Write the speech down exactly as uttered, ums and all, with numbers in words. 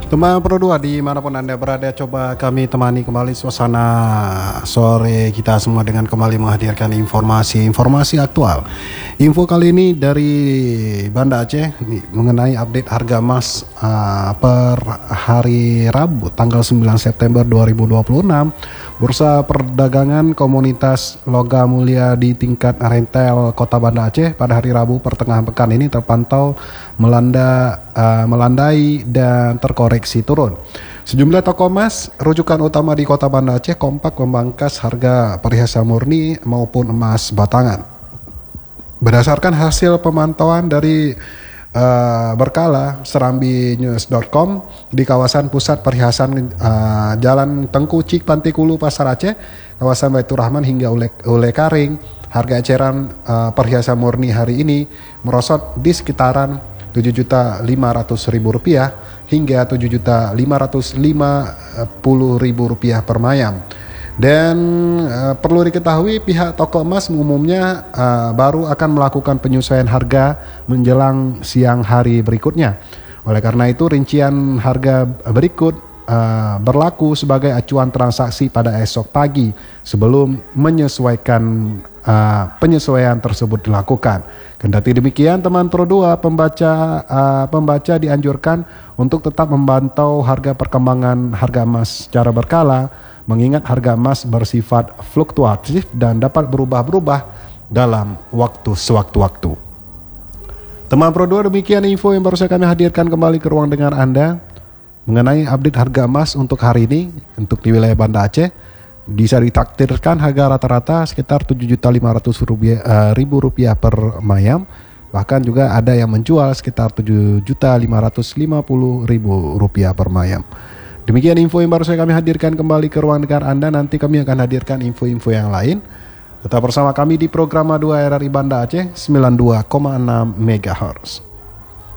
Teman Pro dua dimanapun Anda berada, coba kami temani kembali suasana sore kita semua dengan kembali menghadirkan informasi-informasi aktual. Info kali ini dari Banda Aceh mengenai update harga emas uh, per hari Rabu tanggal sembilan September dua ribu dua puluh enam. Bursa perdagangan komoditas logam mulia di tingkat retail Kota Banda Aceh pada hari Rabu pertengahan pekan ini terpantau melanda uh, melandai dan terkoreksi turun. Sejumlah toko emas rujukan utama di Kota Banda Aceh kompak memangkas harga perhiasan murni maupun emas batangan. Berdasarkan hasil pemantauan dari uh, berkala serambi news dot com di kawasan pusat perhiasan uh, Jalan Tengku Cik Pantikulu Pasar Aceh, kawasan Baitur Rahman hingga Ule, Ule Karing, harga eceran uh, perhiasan murni hari ini merosot di sekitaran tujuh juta lima ratus ribu rupiah hingga tujuh juta lima ratus lima puluh ribu rupiah per mayam. Dan uh, perlu diketahui pihak toko emas umumnya uh, baru akan melakukan penyesuaian harga menjelang siang hari berikutnya. Oleh karena itu rincian harga berikut uh, berlaku sebagai acuan transaksi pada esok pagi sebelum menyesuaikan uh, penyesuaian tersebut dilakukan. Kendati demikian, teman Pro dua pembaca uh, pembaca dianjurkan untuk tetap memantau harga perkembangan harga emas secara berkala, mengingat harga emas bersifat fluktuatif dan dapat berubah-berubah dalam waktu sewaktu-waktu. Teman Pro dua, demikian info yang baru saya kami hadirkan kembali ke ruang dengar Anda mengenai update harga emas untuk hari ini untuk di wilayah Banda Aceh. Bisa ditakdirkan harga rata-rata sekitar tujuh juta lima ratus ribu rupiah per mayam. Bahkan juga ada yang menjual sekitar tujuh juta lima ratus lima puluh ribu rupiah per mayam. Demikian info yang baru saya kami hadirkan kembali ke ruang dengar Anda. Nanti kami akan hadirkan info-info yang lain. Tetap bersama kami di program dua R R I Banda Aceh sembilan puluh dua koma enam megahertz.